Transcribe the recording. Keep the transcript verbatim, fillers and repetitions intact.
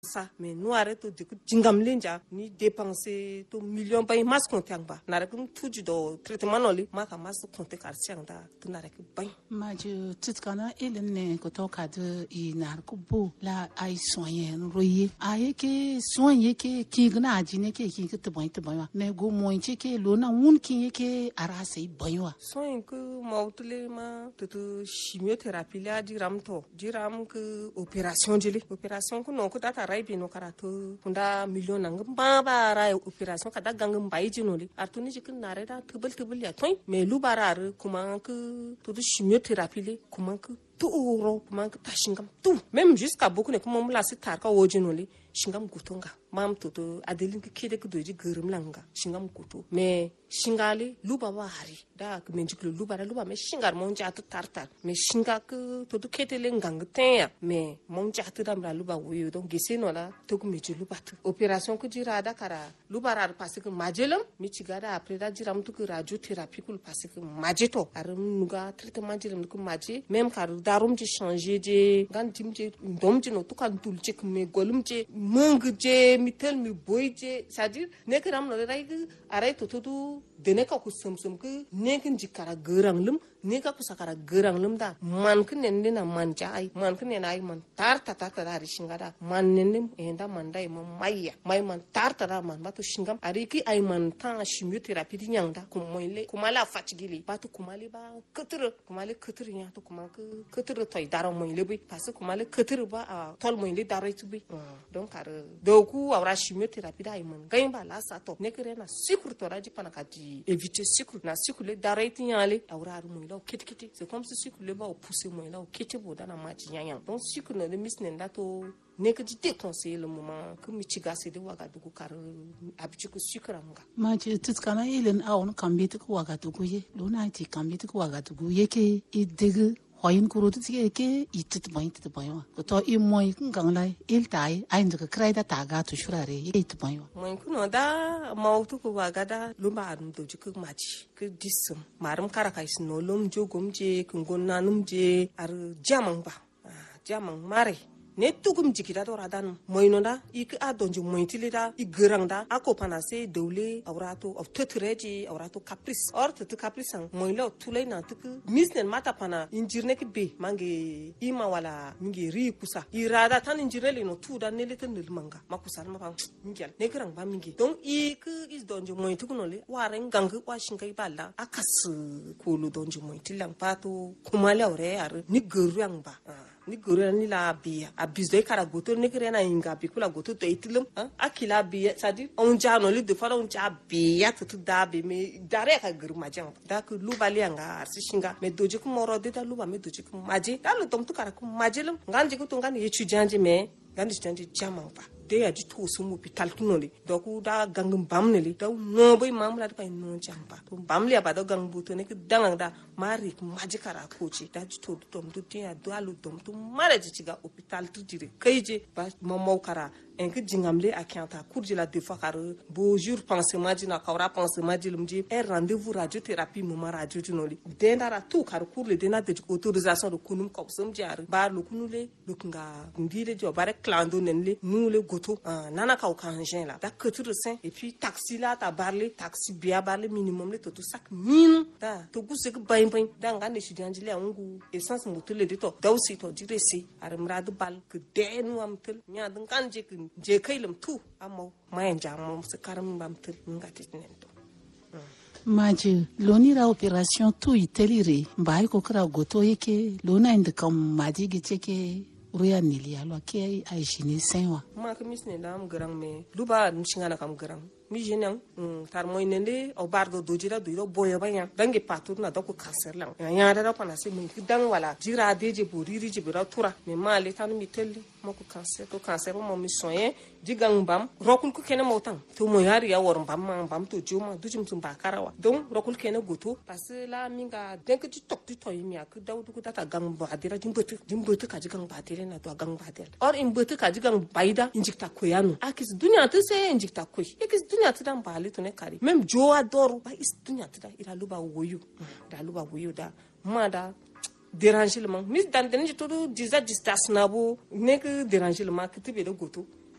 ça mais nous arrête de jingam linja ni dépenser to million bay mas compte ba na rek tuju do traitement no li ma ka mas compte kar sianga to na rek bay ma je titkana elen ne ko to ka de i nar ko bo la ai soyen roye ai ke soyen ke ki gna ajine ke ki ke to bay to bay ne go mo inche ke lo na un ki ke ara sei baywa soyen ko mautle ma to to chimiothérapie la di ram to di ram ke opération jeli opération ko no ko data raibi no karato kunda million nang ba ba ra opération kada gang mbai jinoli artuni jikin nare da tubul tubul ya toy mais lu barar kuma que to de chimiothérapie le kuma que to oro kuma que tashingam tout même jusqu'à beaucoup ne kuma mula sitar ka wojinoli shingam gutonga mam to to adelin ke kede ko doji geurum langa shingam guto mais shingali luba wa hari da ko menjiklo luba ra luba mais shingar mon jatu tartar mais shinga ko to to kete le ngang ten mais mon jatu dam ra luba wuyo donc geseno la to ko meji luba to opération ko jira da kara luba ra parce que majelam mi cigada après da jiram to ko radiothérapie ko parce que majeto ar nuga traitement jiram ko maje même kar darum ji changer je gan timje ndom ji no to kan tul ci me golum je mung je mi tel mi boy je c'est-à-dire nek ram no ray aray to to dene ka ku sum sum ke nek njikara gerang lum neka ku sakara gerang lum da man ke nen na man ja ay man ke nen ay man tar ta ta ta ri shingada man nen enda man dai mo maya may man tar ta da man batu shingam ari ki ay man ta chimiothérapie di nyangda ku moyle kuma la fatigili batu kuma le ba ketre kuma le ketre nya to kuma ke ketre toy daro moyle bi parce que kuma le ketre ba a tol moyle daro tu bi donc ar do ku awra chimiothérapie da ay man gay ba la sa to nekere na sucre to raji panaka di éviter sucre na sucre le daro ti nyale awra ar moyle kiti kiti c'est comme si sucre le ba o pousser moyle o kiti bo da na ma ti nyanya donc sucre no le misnen da to ne que tu déconseilles le moment que mi ciga c'est de Ouagadougou car habitué que sucre amga ma je titkana elen awon kambit ko Ouagadougou ye lo na ti kambit ko Ouagadougou ye ke i deg hoyin ko rotu ti ke i tit bayin tit bayin ko to i moy ngang lai il tai ai ndaka krai da taga to shurare ye tit bayin moy ko no da mawtu ko Ouagada lo ba dum do jikko maji ke disum marum karaka isno lom jogom je ko gonnanum je ar jamang ba jamang mare ne tugum jikida do radan moynoda ik adonji moytilida i gerangda ako panase dawle awrato of tetreji awrato caprice or tetu caprice moylo tulay na tuk misnen mata pana injirne ki be mangi ima wala mingi ri kusa i rada tan injirele no tuda ne leten nil manga makusa ma pam ngel ne gerang ba mingi donc ik is donji moytukuno le waren gang wa shingai balla akas ko lu donji moytilang pato kumale awre ar ni gerang ba ni gore ni la biya abizde kara goto ne kire na inga bi kula goto to itilum akila biya c'est-à-dire on jano li de fois on ja biya to da be me dare ka gurma jang da ku lubali anga arsi shinga me doje ku moro de da luba me doje ku maje da lu tom to kara ku maje lum nganje ku to ngani étudiant me ngandi étudiant jama ba de ya ji to sumu hospital tunoli donc da gangum bamneli da no boy mamla da pay no jamba to bamli ba da gang buto ne dang da mari maji kara koci da ji to tom to tiya do alu tom to mara ji ci ga hospital to dire kayje ba mamaw kara en que jingamle akanta kurji la deux fois car beau jour pensement dina kawra pensement dilum ji un rendez-vous radiothérapie moment radio tunoli dendara tout car cour le dena de autorisation de kunum ko som jaar ba lu kunule lu nga ndile jo bare clando nenle nule goto nana ka okanjen la da ketur sen et puis taxi la ta barle taxi bia barle minimum le to to sak min da to guse ke bain bain da ngane étudiant le angu essence mutule de to da aussi to dire si aramra de bal que denu am tel nya dan kanje je kailam tu amo mayen jamom se karam bam tel ngati nento maji loni ra opération tu itelire bai ko kra goto yake lona ind kam maji giche ke ruya nilia lo ke ai shini senwa ma ka misne dam garang me luba nchingana kam garang mi jenang tar moy nende o bardo dojira do boyo banya dangi patur na do ko cancer lang ya da pa na se mun dang wala jira deje boriri je bira tura me male tan mi telli moko cancer ko cancer mo mi soye digang bam rokul ko kene motan to mo yari ya wor bam ma bam to juma dujum tum bakarawa donc rokul kene goto parce la minga denk ti tok ti toy mi ak dawdu ko data gang ba dira jimbeut jimbeut ka jigang ba dire na do gang ba dire or imbeut ka jigang baida injikta koyanu akis dunya to se injikta koy ekis dunya to dan bali to ne kari même jo adoro ba is dunya to da ira luba woyu da luba woyu da mada dérangement mis dans den to do disa distance nabo nek dérangement que te be do goto